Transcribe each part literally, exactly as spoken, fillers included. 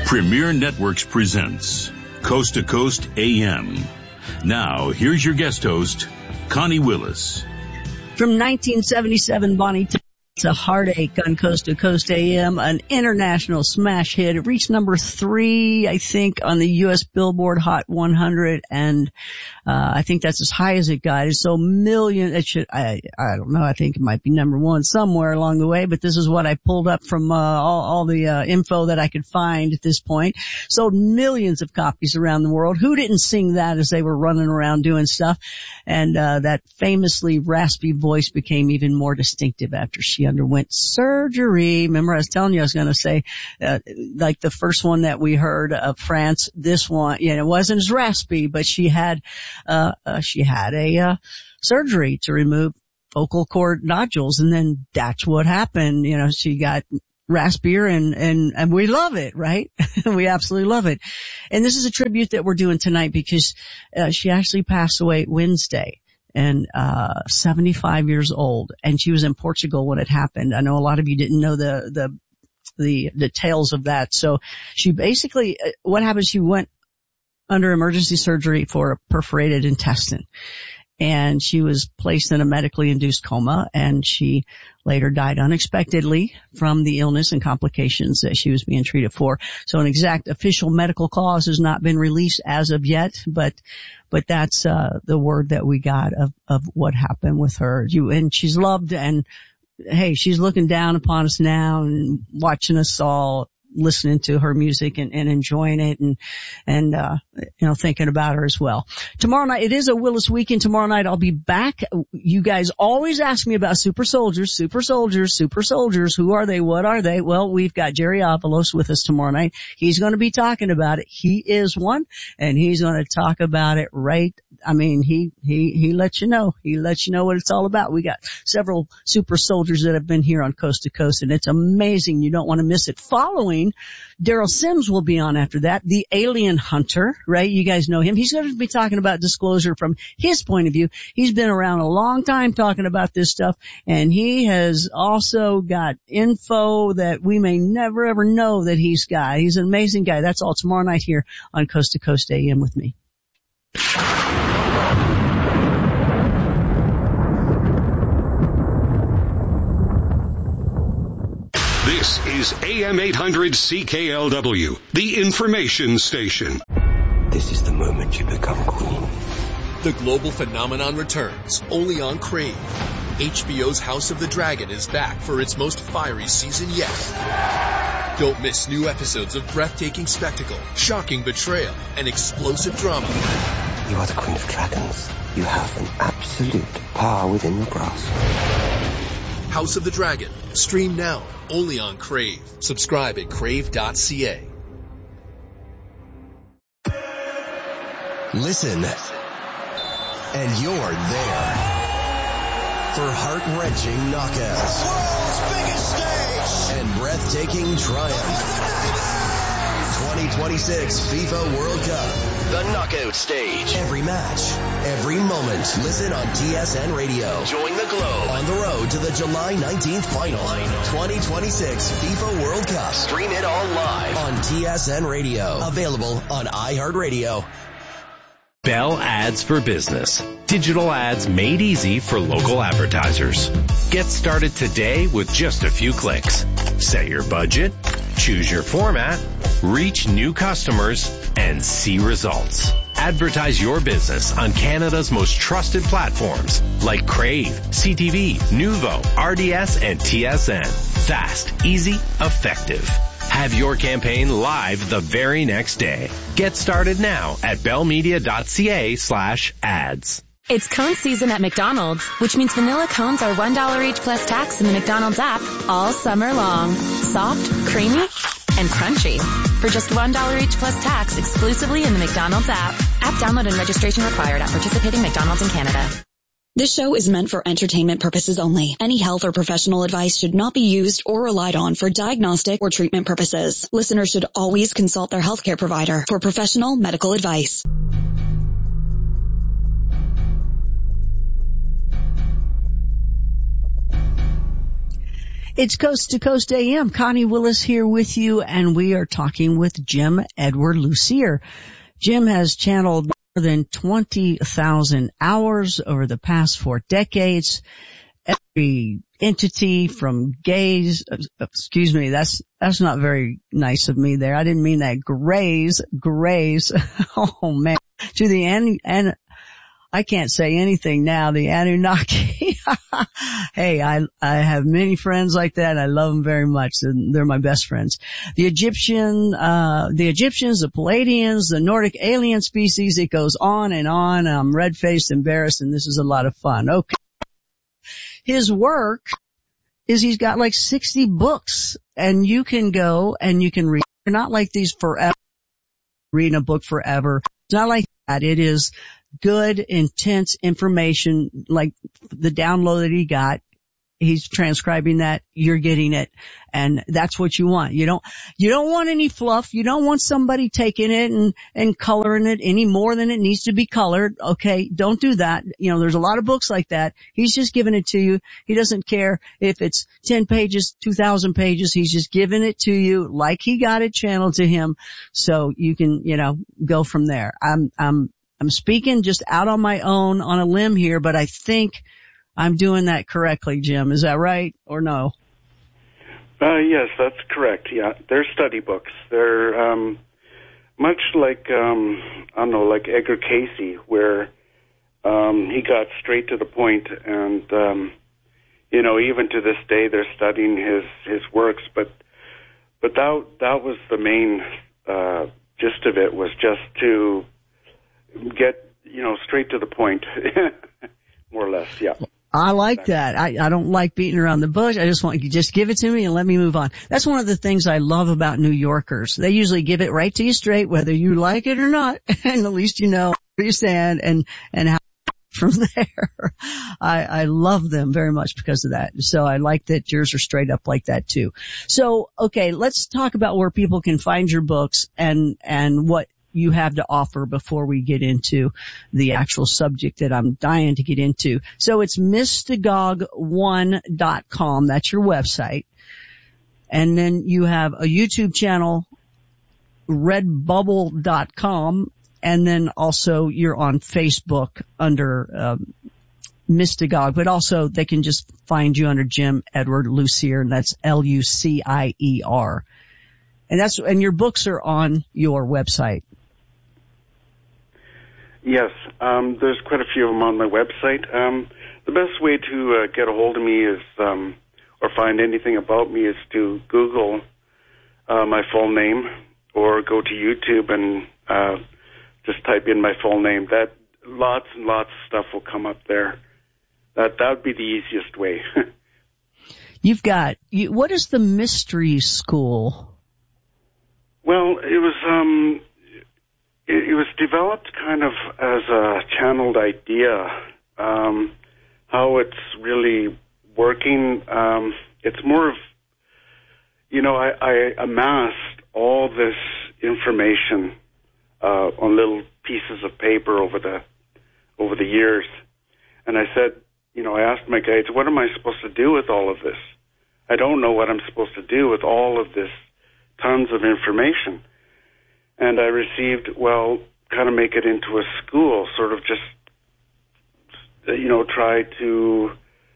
Premier Networks presents Coast to Coast A M. Now, here's your guest host, Connie Willis. From nineteen seventy-seven, Bonnie, it's a heartache on Coast to Coast A M, an international smash hit. It reached number three, I think, on the U S Billboard Hot one hundred, and uh I think that's as high as it got. It's so million, it should, I I don't know, I think it might be number one somewhere along the way, but this is what I pulled up from uh all, all the uh info that I could find at this point. Sold millions of copies around the world. Who didn't sing that as they were running around doing stuff? And uh that famously raspy voice became even more distinctive after she underwent surgery. Remember, I was telling you I was going to say, uh, like the first one that we heard of France, this one, you know, it wasn't as raspy, but she had, uh, uh she had a, uh, surgery to remove vocal cord nodules, and then that's what happened. You know, she got raspier, and, and, and we love it, right? We absolutely love it. And this is a tribute that we're doing tonight because, uh, she actually passed away Wednesday. And, uh, seventy-five years old. And she was in Portugal when it happened. I know a lot of you didn't know the, the, the details of that. So she basically, what happened, she went under emergency surgery for a perforated intestine. And she was placed in a medically induced coma, and she later died unexpectedly from the illness and complications that she was being treated for. So an exact official medical cause has not been released as of yet, but but that's uh the word that we got of of what happened with her. You and she's loved, and hey, she's looking down upon us now and watching us all, listening to her music and, and enjoying it, and, and, uh, you know, thinking about her as well. Tomorrow night, it is a Willis weekend. Tomorrow night, I'll be back. You guys always ask me about super soldiers, super soldiers, super soldiers. Who are they? What are they? Well, we've got Jerry Avalos with us tomorrow night. He's going to be talking about it. He is one, and he's going to talk about it right. I mean, he, he, he lets you know. He lets you know what it's all about. We got several super soldiers that have been here on Coast to Coast, and it's amazing. You don't want to miss it. Following, Daryl Sims will be on after that, the alien hunter, right? You guys know him. He's going to be talking about disclosure from his point of view. He's been around a long time talking about this stuff, and he has also got info that we may never ever know that he's got. He's an amazing guy. That's all tomorrow night here on Coast to Coast A M with me. This is A M eight hundred C K L W, the information station. This is the moment you become queen. The global phenomenon returns, only on Crave. H B O's House of the Dragon is back for its most fiery season yet. Don't miss new episodes of breathtaking spectacle, shocking betrayal, and explosive drama. You are the Queen of Dragons. You have an absolute power within your grasp. House of the Dragon. Stream now, only on Crave. Subscribe at crave dot c a. Listen, and you're there for heart-wrenching knockouts, world's biggest stage, and breathtaking triumph. twenty twenty-six FIFA World Cup, the knockout stage. Every match, every moment. Listen on T S N Radio. Join the globe on the road to the July nineteenth final. twenty twenty-six FIFA World Cup. Stream it all live on T S N Radio. Available on iHeartRadio. Bell Ads for Business. Digital ads made easy for local advertisers. Get started today with just a few clicks. Set your budget, choose your format, reach new customers, and see results. Advertise your business on Canada's most trusted platforms like Crave, C T V, Nuvo, R D S, and T S N. Fast, easy, effective. Have your campaign live the very next day. Get started now at bellmedia.ca slash ads. It's cone season at McDonald's, which means vanilla cones are one dollar each plus tax in the McDonald's app all summer long. Soft, creamy, and crunchy. For just one dollar each plus tax exclusively in the McDonald's app. App download and registration required at participating McDonald's in Canada. This show is meant for entertainment purposes only. Any health or professional advice should not be used or relied on for diagnostic or treatment purposes. Listeners should always consult their healthcare provider for professional medical advice. It's Coast to Coast A M. Connie Willis here with you, and we are talking with Jim Edward Lucier. Jim has channeled more than twenty thousand hours over the past four decades. Every entity from gays, excuse me, that's, that's not very nice of me there. I didn't mean that. Grays, grays. Oh man. To the end, and I can't say anything now. The Anunnaki. Hey, I, I have many friends like that. I love them very much. And they're my best friends. The Egyptian, uh, the Egyptians, the Palladians, the Nordic alien species. It goes on and on. I'm red-faced, embarrassed, and this is a lot of fun. Okay. His work is he's got like sixty books, and you can go and you can read. They're not like these forever, reading a book forever. It's not like that. It is good, intense information, like the download that he got. He's transcribing that. You're getting it. And that's what you want. You don't, you don't want any fluff. You don't want somebody taking it and, and coloring it any more than it needs to be colored. Okay. Don't do that. You know, there's a lot of books like that. He's just giving it to you. He doesn't care if it's ten pages, two thousand pages. He's just giving it to you like he got it channeled to him. So you can, you know, go from there. I'm, I'm, I'm speaking just out on my own on a limb here, but I think I'm doing that correctly, Jim. Is that right or no? Uh, yes, that's correct. Yeah, they're study books. They're um, much like, um, I don't know, like Edgar Cayce, where um, he got straight to the point, and, um, you know, even to this day they're studying his, his works, but but that, that was the main uh, gist of it, was just to get, you know, straight to the point, more or less, yeah. I like that. I, I don't like beating around the bush. I just want you to just give it to me and let me move on. That's one of the things I love about New Yorkers. They usually give it right to you straight, whether you like it or not. And at least you know where you stand and, and how from there. I, I love them very much because of that. So I like that yours are straight up like that too. So, okay, let's talk about where people can find your books and, and what you have to offer before we get into the actual subject that I'm dying to get into. So it's mystagogue one dot com. That's your website. And then you have a YouTube channel, redbubble dot com. And then also you're on Facebook under, um, Mystagogue, but also they can just find you under Jim Edward Lucier, and that's L U C I E R. And that's, and your books are on your website. Yes, um, there's quite a few of them on my website. Um, the best way to uh, get a hold of me is, um, or find anything about me, is to Google uh, my full name, or go to YouTube and uh, just type in my full name. That lots and lots of stuff will come up there. That that would be the easiest way. You've got you, what is the Mystery School? Well, it was um. It, it was developed kind of as a channeled idea. Um, how it's really working, um, it's more of, you know, I, I amassed all this information uh, on little pieces of paper over the over the years, and I said, you know, I asked my guides, what am I supposed to do with all of this? I don't know what I'm supposed to do with all of this tons of information. And I received, well, kind of make it into a school, sort of just, you know, try to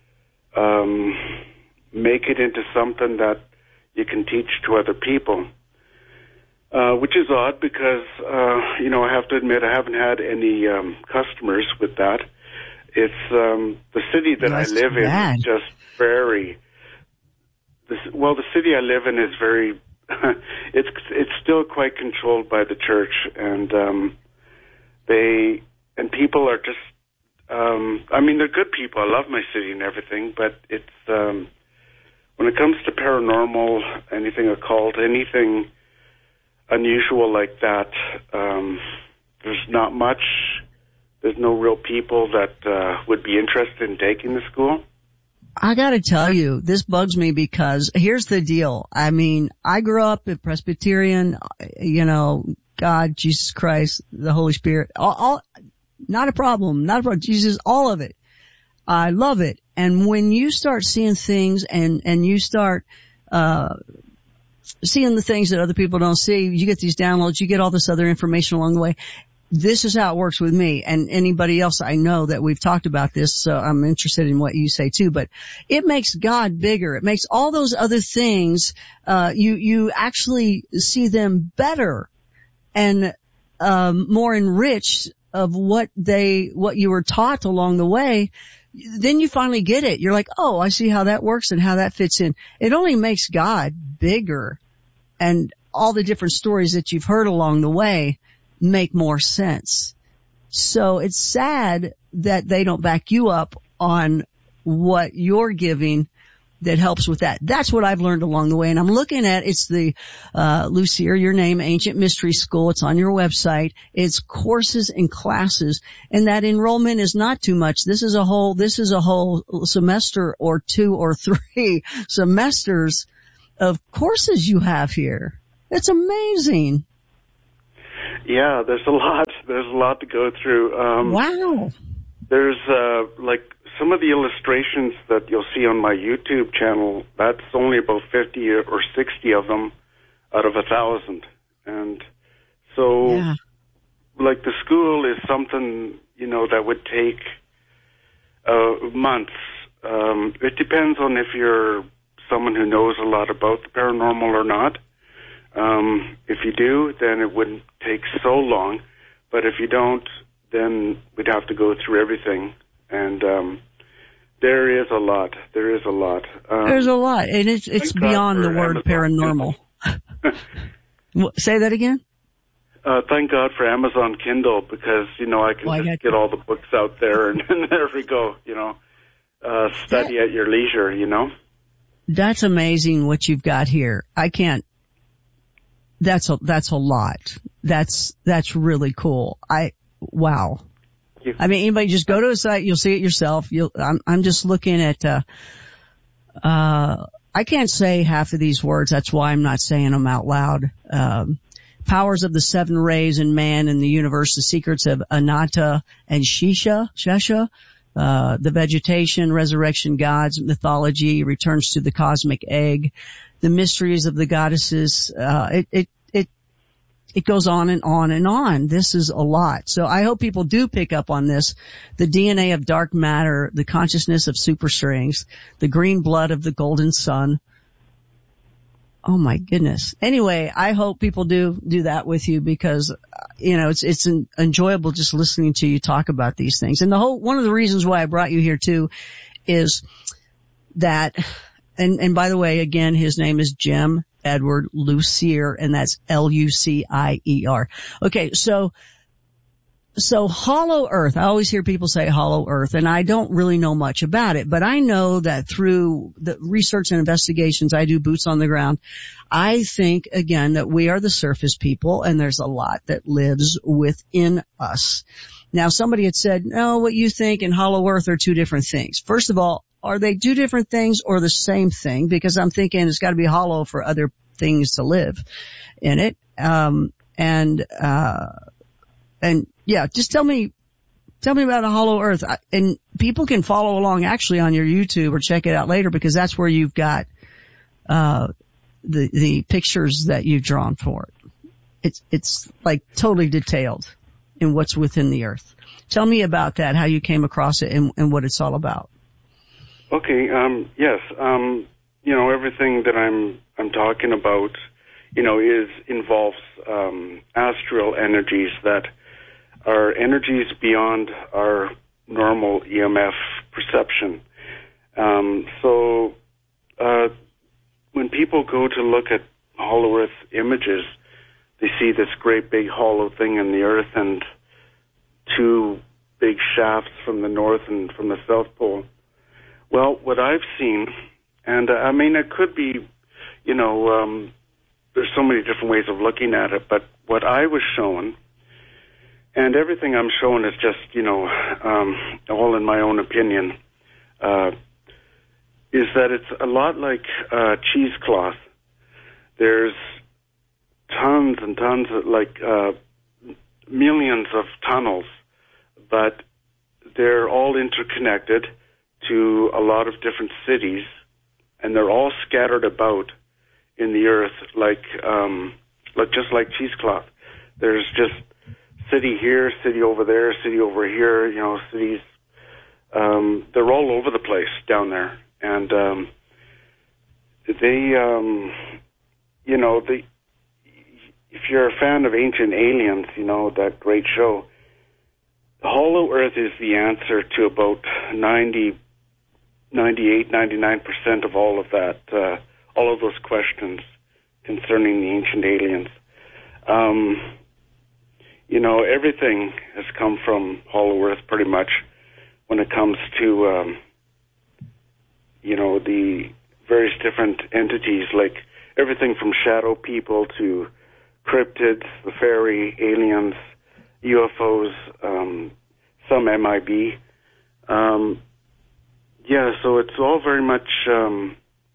um, make it into something that you can teach to other people. Uh, which is odd because, uh, you know, I have to admit I haven't had any um, customers with that. It's um, the city that That's I live in is just very, this, well, the city I live in is very, it's it's still quite controlled by the church, and um, they and people are just. Um, I mean, they're good people. I love my city and everything, but it's um, when it comes to paranormal, anything occult, anything unusual like that, um, there's not much. There's no real people that uh, would be interested in taking the school. I gotta tell you, this bugs me because here's the deal. I mean, I grew up in Presbyterian, you know, God, Jesus Christ, the Holy Spirit, all, all not a problem, not a problem, Jesus, all of it. I love it. And when you start seeing things and, and you start, uh, seeing the things that other people don't see, you get these downloads, you get all this other information along the way. This is how it works with me and anybody else I know that we've talked about this, so I'm interested in what you say too. But it makes God bigger. It makes all those other things, uh, you, you actually see them better and, um, more enriched of what they, what you were taught along the way. Then you finally get it. You're like, oh, I see how that works and how that fits in. It only makes God bigger, and all the different stories that you've heard along the way make more sense. So it's sad that they don't back you up on what you're giving that helps with that. That's what I've learned along the way. And I'm looking at, it's the, uh, Lucier, your name, Ancient Mystery School. It's on your website. It's courses and classes. And that enrollment is not too much. This is a whole, this is a whole semester or two or three semesters of courses you have here. It's amazing. Yeah, there's a lot. There's a lot to go through. Um, wow. There's, uh, like, some of the illustrations that you'll see on my YouTube channel, that's only about fifty or sixty of them out of a thousand. And so, yeah. like, the school is something, you know, that would take uh, months. Um, it depends on if you're someone who knows a lot about the paranormal or not. Um, if you do, then it wouldn't take so long. But if you don't, then we'd have to go through everything. And um, there is a lot. There is a lot. Um, There's a lot, and it's it's beyond the word paranormal. Say that again? Uh, thank God for Amazon Kindle, because, you know, I can well, just I get all the books out there, and, and there we go, you know. Uh, study that, at your leisure, you know. That's amazing what you've got here. I can't. That's a, that's a lot. That's, that's really cool. I, wow. I mean, anybody just go to a site, you'll see it yourself. You'll, I'm, I'm just looking at, uh, uh, I can't say half of these words. That's why I'm not saying them out loud. Um, powers of the seven rays in man and the universe, the secrets of Anatta and Shisha, Shesha, uh, the vegetation, resurrection gods, mythology, returns to the cosmic egg, the mysteries of the goddesses. Uh, it, it, it, it goes on and on and on. This is a lot. So I hope people do pick up on this. The D N A of dark matter, the consciousness of superstrings, the green blood of the golden sun. Oh my goodness. Anyway, I hope people do do that with you, because, you know, it's, it's an enjoyable just listening to you talk about these things. And the whole, one of the reasons why I brought you here too is that, and, and by the way, again, his name is Jim Edward Lucier, and that's L U C I E R. Okay. So, So Hollow Earth, I always hear people say Hollow Earth, and I don't really know much about it, but I know that through the research and investigations I do, boots on the ground, I think, again, that we are the surface people, and there's a lot that lives within us. Now, somebody had said, no, what you think and Hollow Earth are two different things. First of all, are they two different things or the same thing? Because I'm thinking it's got to be hollow for other things to live in it. Um, and, uh, and, yeah, just tell me, tell me about a Hollow Earth. And people can follow along actually on your YouTube or check it out later, because that's where you've got, uh, the, the pictures that you've drawn for it. It's, it's like totally detailed in what's within the earth. Tell me about that, how you came across it and, and what it's all about. Okay, um, yes, um, you know, everything that I'm, I'm talking about, you know, is, involves, um, astral energies that are energies beyond our normal E M F perception. Um, so, uh, when people go to look at Hollow Earth images, they see this great big hollow thing in the earth and two big shafts from the north and from the south pole. Well, what I've seen, and uh, I mean, it could be, you know, um, there's so many different ways of looking at it, but what I was shown, and everything I'm showing is just, you know, um, all in my own opinion, uh, is that it's a lot like uh, cheesecloth. There's tons and tons of, like, uh, millions of tunnels, but they're all interconnected. to a lot of different cities, and they're all scattered about in the earth like um, like just like cheesecloth. There's just city here, city over there, city over here, you know, cities. Um, they're all over the place down there. And um, they, um, you know, they, if you're a fan of Ancient Aliens, you know, that great show, Hollow Earth is the answer to about ninety, ninety-eight, ninety-nine percent of all of that, uh, all of those questions concerning the ancient aliens. Um, you know, everything has come from Hollow Earth pretty much when it comes to, um, you know, the various different entities, like everything from shadow people to cryptids, the fairy, aliens, U F Os, um, some M I B. Um, yeah, so it's all very much, um,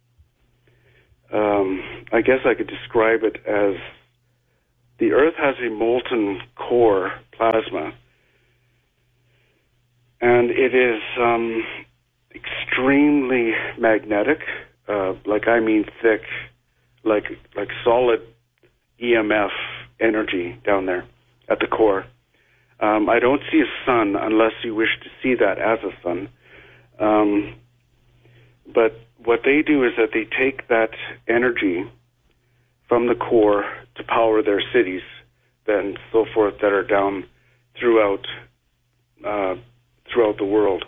um, I guess I could describe it as the Earth has a molten core plasma, and it is um, extremely magnetic, uh, like I mean thick, like like solid E M F energy down there at the core. Um, I don't see a sun unless you wish to see that as a sun. Um, but what they do is that they take that energy from the core to power their cities and so forth that are down throughout uh, throughout the world.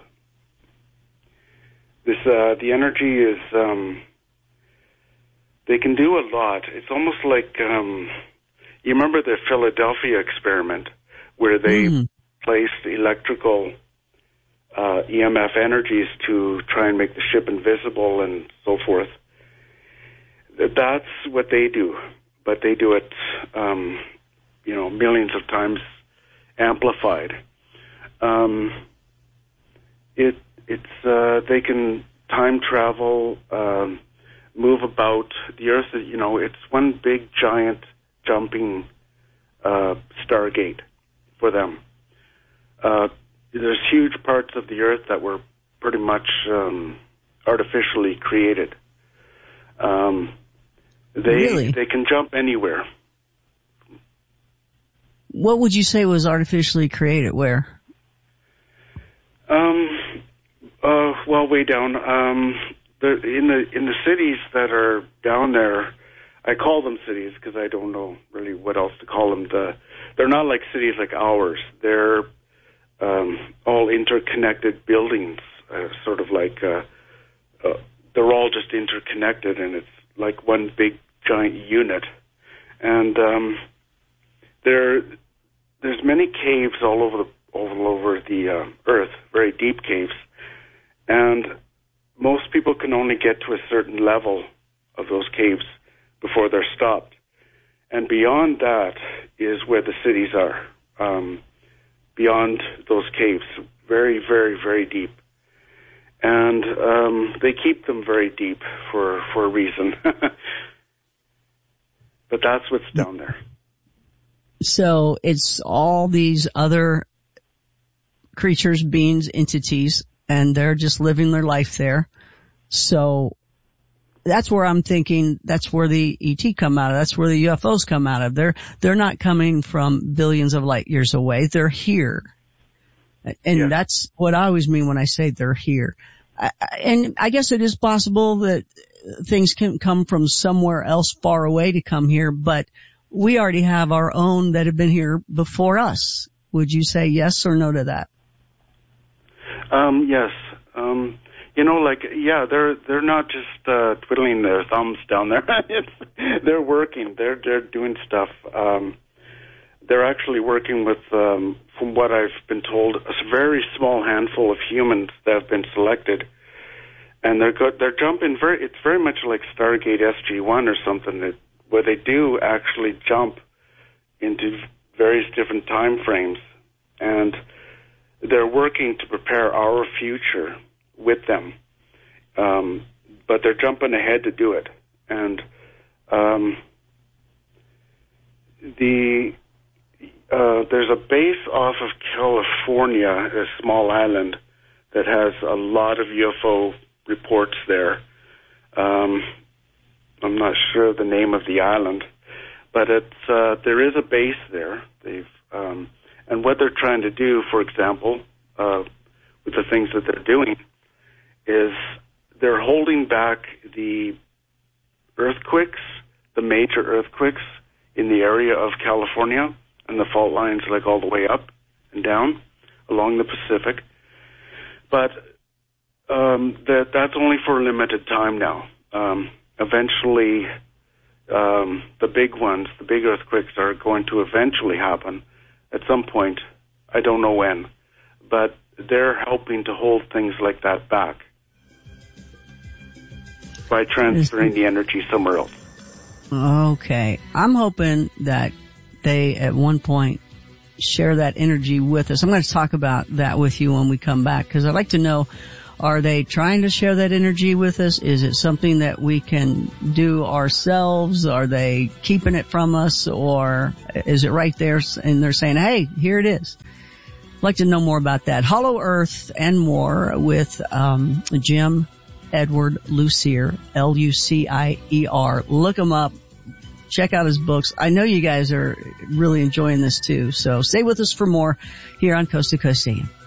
This uh, the energy is um, they can do a lot. It's almost like um, you remember the Philadelphia experiment where they mm. placed electrical uh, E M F energies to try and make the ship invisible and so forth. That's what they do, but they do it, um, you know, millions of times amplified. Um, it it's uh, they can time travel, um, move about the Earth. You know, it's one big giant jumping uh, stargate for them. Uh, there's huge parts of the Earth that were pretty much um, artificially created. Um, they really? They can jump anywhere. What would you say was artificially created? Where? Um. Uh. Well, way down. Um. The in the in the cities that are down there, I call them cities because I don't know really what else to call them. The they're not like cities like ours. They're um, all interconnected buildings, uh, sort of like uh, uh, they're all just interconnected, and it's like one big giant unit. And um, there, there's many caves all over the all over the uh, Earth, very deep caves, and most people can only get to a certain level of those caves before they're stopped. And beyond that is where the cities are, um, beyond those caves, very, very, very deep. And um, they keep them very deep for, for a reason. But that's what's down there. So it's all these other creatures, beings, entities, and they're just living their life there. So that's where I'm thinking that's where the E T come out of. That's where the U F Os come out of. They're, they're not coming from billions of light years away. They're here. And yeah. That's what I always mean when I say they're here. I, and I guess it is possible that things can come from somewhere else far away to come here, but we already have our own that have been here before us. Would you say yes or no to that? Um, yes. Um, You know, like, yeah, they're they're not just uh, twiddling their thumbs down there. it's, they're working. They're they're doing stuff. Um, they're actually working with, um, from what I've been told, a very small handful of humans that have been selected, and they're go- they're jumping very. It's very much like Stargate S G one or something, that where they do actually jump into various different time frames, and they're working to prepare our future with them, um, but they're jumping ahead to do it. And um, the uh, there's a base off of California, a small island that has a lot of U F O reports there. Um, I'm not sure the name of the island, but it's uh, there is a base there. They've um, and what they're trying to do, for example, uh, with the things that they're doing, is they're holding back the earthquakes, the major earthquakes in the area of California and the fault lines, like all the way up and down along the Pacific. But um, that that's only for a limited time now. Um, eventually, um, the big ones, the big earthquakes, are going to eventually happen at some point. I don't know when, but they're helping to hold things like that back by transferring the energy somewhere else. Okay. I'm hoping that they, at one point, share that energy with us. I'm going to talk about that with you when we come back, because I'd like to know, are they trying to share that energy with us? Is it something that we can do ourselves? Are they keeping it from us? Or is it right there and they're saying, hey, here it is? I'd like to know more about that. Hollow Earth and more with um Jim Edward Lucier, L U C I E R. Look him up. Check out his books. I know you guys are really enjoying this too. So stay with us for more here on Coast to Coast A M.